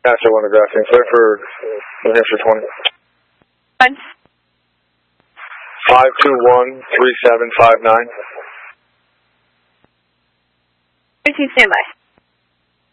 Master 1 to Grassing, clear for New Hampshire 20. 521-3759. 13, standby.